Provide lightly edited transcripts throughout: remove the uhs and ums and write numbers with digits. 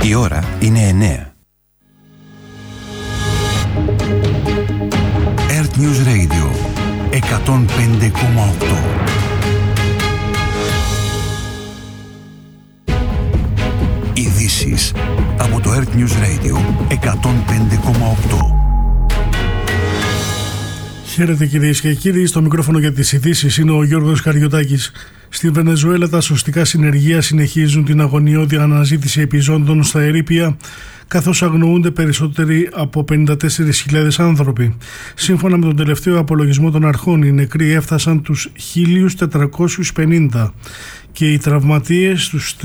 Η ώρα είναι 9. Earth News Radio 105,8. Ειδήσεις από το Earth News Radio 105,8. Χαίρετε κυρίες και κύριοι, στο μικρόφωνο για τις ειδήσεις είναι ο Γιώργος Καριωτάκης. Στη Βενεζουέλα τα σωστικά συνεργεία συνεχίζουν την αγωνιώδη αναζήτηση επιζώντων στα ερείπια, καθώς αγνοούνται περισσότεροι από 54.000 άνθρωποι. Σύμφωνα με τον τελευταίο απολογισμό των αρχών, οι νεκροί έφτασαν τους 1.450 και οι τραυματίες τους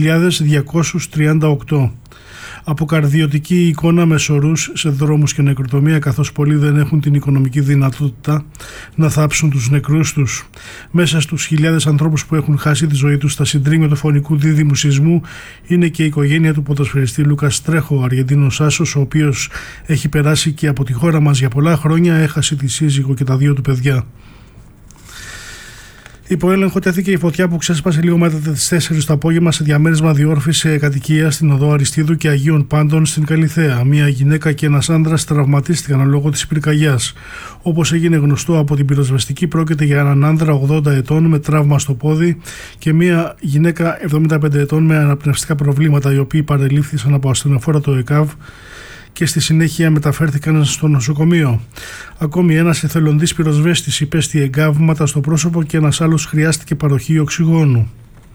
3.238. Αποκαρδιωτική εικόνα με σωρούς σε δρόμους και νεκροτομία, καθώς πολλοί δεν έχουν την οικονομική δυνατότητα να θάψουν τους νεκρούς τους. Μέσα στους χιλιάδες ανθρώπους που έχουν χάσει τη ζωή τους στα συντρίμμια του φωνικού δίδυμου σεισμού είναι και η οικογένεια του ποδοσφαιριστή Λούκας Τρέχο, Αργεντίνος άσος, ο οποίος έχει περάσει και από τη χώρα μας για πολλά χρόνια, έχασε τη σύζυγο και τα δύο του παιδιά. Υπό έλεγχο τέθηκε η φωτιά που ξέσπασε λίγο μετά τις 4 το απόγευμα σε διαμέρισμα διόρφης κατοικία στην οδό Αριστίδου και Αγίων Πάντων στην Καλιθέα. Μία γυναίκα και ένας άνδρας τραυματίστηκαν λόγω της πυρκαγιάς. Όπως έγινε γνωστό από την πυροσβεστική, πρόκειται για έναν άνδρα 80 ετών με τραύμα στο πόδι και μία γυναίκα 75 ετών με αναπνευστικά προβλήματα, οι οποίοι παρελήφθησαν από ασθενοφόρα το ΕΚΑΒ και στη συνέχεια μεταφέρθηκαν στο νοσοκομείο. Ακόμη ένας εθελοντής πυροσβέστης υπέστη εγκάβματα στο πρόσωπο και ένας άλλος χρειάστηκε παροχή οξυγόνου.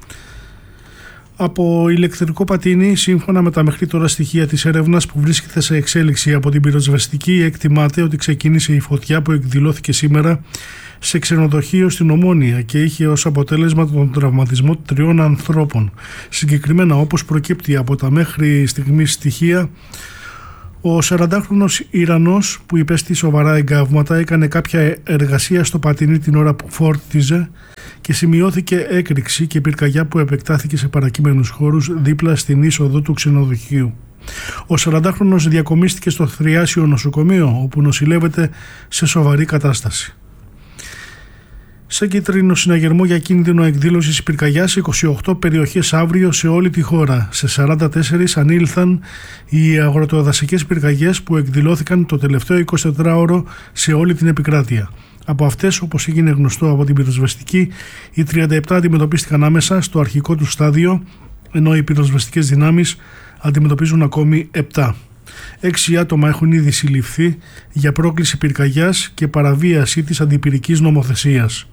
Από ηλεκτρικό πατίνι, σύμφωνα με τα μέχρι τώρα στοιχεία της έρευνας που βρίσκεται σε εξέλιξη από την πυροσβεστική, εκτιμάται ότι ξεκίνησε η φωτιά που εκδηλώθηκε σήμερα σε ξενοδοχείο στην Ομόνια και είχε ως αποτέλεσμα τον τραυματισμό 3 ανθρώπων. Συγκεκριμένα, όπως προκύπτει από τα μέχρι στιγμής στοιχεία, ο 40χρονος Ιρανός που υπέστη σοβαρά εγκάβματα έκανε κάποια εργασία στο πατίνι την ώρα που φόρτιζε και σημειώθηκε έκρηξη και πυρκαγιά που επεκτάθηκε σε παρακείμενους χώρους δίπλα στην είσοδο του ξενοδοχείου. Ο 40χρονος διακομίστηκε στο Θριάσιο νοσοκομείο, όπου νοσηλεύεται σε σοβαρή κατάσταση. Σε κίτρινο συναγερμό για κίνδυνο εκδήλωσης πυρκαγιάς 28 περιοχές αύριο σε όλη τη χώρα. Σε 44 ανήλθαν οι αγροτοδασικές πυρκαγιές που εκδηλώθηκαν το τελευταίο 24ωρο σε όλη την επικράτεια. Από αυτές, όπως έγινε γνωστό από την πυροσβεστική, οι 37 αντιμετωπίστηκαν άμεσα στο αρχικό του στάδιο, ενώ οι πυροσβεστικές δυνάμεις αντιμετωπίζουν ακόμη 7. 6 άτομα έχουν ήδη συλληφθεί για πρόκληση πυρκαγιάς και παραβίαση της αντιπυρικής νομοθεσίας.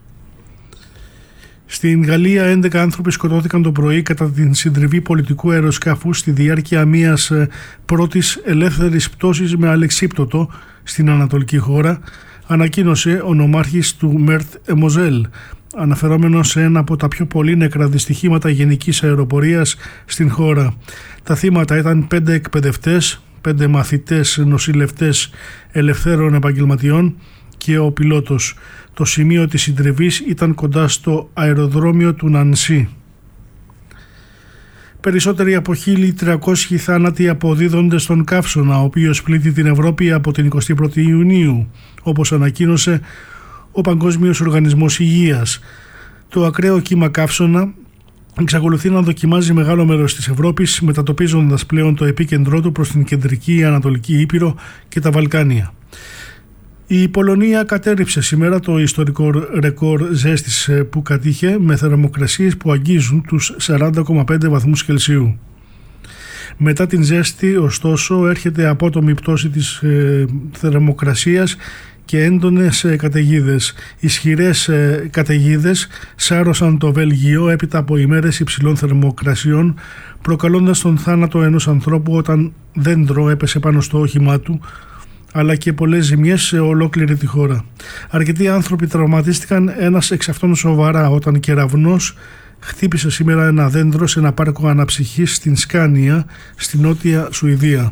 Στην Γαλλία 11 άνθρωποι σκοτώθηκαν το πρωί κατά την συντριβή πολιτικού αεροσκάφου στη διάρκεια μιας πρώτης ελεύθερης πτώσης με αλεξίπτωτο στην ανατολική χώρα, ανακοίνωσε ο νομάρχης του Μέρτ Εμοζέλ, αναφερόμενο σε ένα από τα πιο πολύ νεκρά δυστυχήματα γενικής αεροπορίας στην χώρα. Τα θύματα ήταν 5 εκπαιδευτές, 5 μαθητές νοσηλευτές ελευθέρων επαγγελματιών και ο πιλότος. Το σημείο της συντριβής ήταν κοντά στο αεροδρόμιο του Νανσί. Περισσότεροι από 1.300 θάνατοι αποδίδονται στον καύσωνα, ο οποίος πλήττει την Ευρώπη από την 21η Ιουνίου, όπως ανακοίνωσε ο Παγκόσμιος Οργανισμός Υγείας. Το ακραίο κύμα καύσωνα εξακολουθεί να δοκιμάζει μεγάλο μέρος της Ευρώπης, μετατοπίζοντας πλέον το επίκεντρό του προς την κεντρική Ανατολική Ήπειρο και τα Βαλκάνια. Η Πολωνία κατέρριψε σήμερα το ιστορικό ρεκόρ ζέστης που κατήχε, με θερμοκρασίες που αγγίζουν τους 40,5 βαθμούς Κελσίου. Μετά την ζέστη, ωστόσο, έρχεται απότομη πτώση της θερμοκρασίας και έντονες καταιγίδες. Ισχυρές καταιγίδες σάρωσαν το Βέλγιο έπειτα από ημέρες υψηλών θερμοκρασιών, προκαλώντας τον θάνατο ενός ανθρώπου όταν δέντρο έπεσε πάνω στο όχημά του, αλλά και πολλές ζημιές σε ολόκληρη τη χώρα. Αρκετοί άνθρωποι τραυματίστηκαν, ένας εξ αυτών σοβαρά, όταν κεραυνός χτύπησε σήμερα ένα δέντρο σε ένα πάρκο αναψυχής στην Σκάνια, στη Νότια Σουηδία.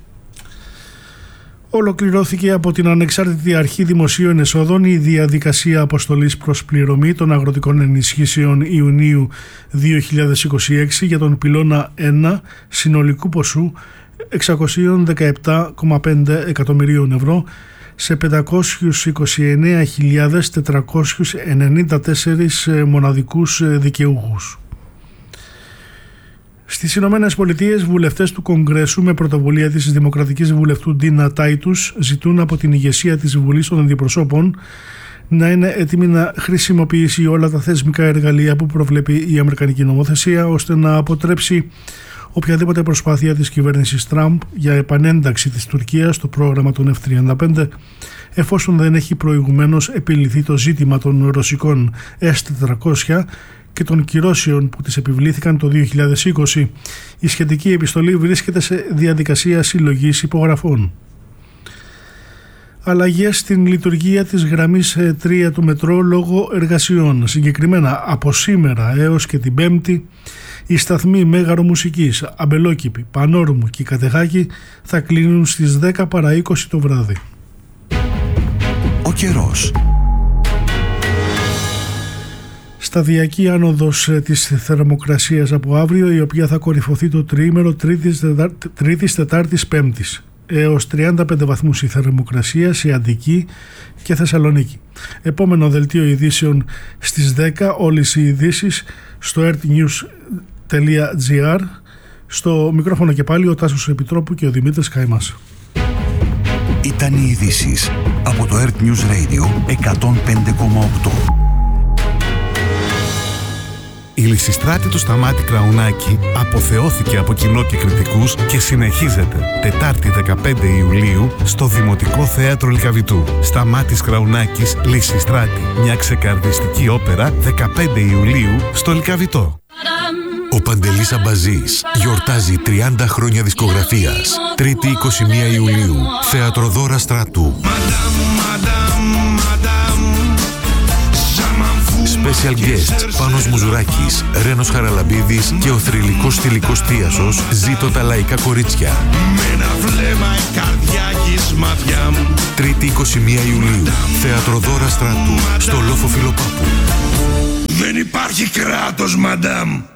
Ολοκληρώθηκε από την Ανεξάρτητη Αρχή Δημοσίων Εσόδων η διαδικασία αποστολής προς πληρωμή των αγροτικών ενισχύσεων Ιουνίου 2026 για τον πυλώνα 1 συνολικού ποσού 617,5 εκατομμυρίων ευρώ σε 529.494 μοναδικούς δικαιούχους. Στις Ηνωμένες Πολιτείες, βουλευτές του Κογκρέσου με πρωτοβουλία της Δημοκρατικής Βουλευτού Ντίνα Τάιτους ζητούν από την ηγεσία της Βουλής των Αντιπροσώπων να είναι έτοιμη να χρησιμοποιήσει όλα τα θεσμικά εργαλεία που προβλέπει η Αμερικανική νομοθεσία ώστε να αποτρέψει οποιαδήποτε προσπάθεια της κυβέρνησης Τραμπ για επανένταξη της Τουρκίας στο πρόγραμμα των F-35 εφόσον δεν έχει προηγουμένως επιληθεί το ζήτημα των ρωσικών S-400 και των κυρώσεων που τις επιβλήθηκαν το 2020. Η σχετική επιστολή βρίσκεται σε διαδικασία συλλογής υπογραφών. Αλλαγές στην λειτουργία της γραμμής 3 του μετρό λόγω εργασιών. Συγκεκριμένα από σήμερα έως και την Πέμπτη οι σταθμοί Μέγαρο Μουσικής, Αμπελόκηπη, Πανόρμου και Κατεχάκη θα κλείνουν στις 10 παρά 20 το βράδυ. Ο καιρός. Σταδιακή άνοδος της θερμοκρασίας από αύριο, η οποία θα κορυφωθεί το τριήμερο Τρίτης, Τετάρτης, Πέμπτης. Έως 35 βαθμούς η θερμοκρασία σε Αττική και Θεσσαλονίκη. Επόμενο δελτίο ειδήσεων στις 10, όλες οι ειδήσεις στο earthnews.gr. Στο μικρόφωνο και πάλι ο Τάσος Επιτρόπου και ο Δημήτρης Καημάς. Ήταν οι ειδήσεις από το Earth News Radio 105,8. Η Λυσιστράτη του Σταμάτη Κραουνάκη αποθεώθηκε από κοινό και κριτικούς και συνεχίζεται Τετάρτη 15 Ιουλίου στο Δημοτικό Θέατρο Λυκαβητού. Σταμάτης Κραουνάκης, Λυσιστράτη, μια ξεκαρδιστική όπερα 15 Ιουλίου στο Λυκαβητό. Ο Παντελής Αμπαζής γιορτάζει 30 χρόνια δισκογραφίας. Τρίτη 21 Ιουλίου, Θέατρο Δώρα Στρατού. Special guests Πάνος Μουζουράκης, Ρένος Χαραλαμπίδης και ο θρυλικός θηλυκός Θίασος. Ζήτω τα λαϊκά κορίτσια. Τρίτη 21 Ιουλίου, Θέατρο Δώρα Στρατού, στο Λόφο Φιλοπάπου. Δεν υπάρχει κράτος, μαντάμ.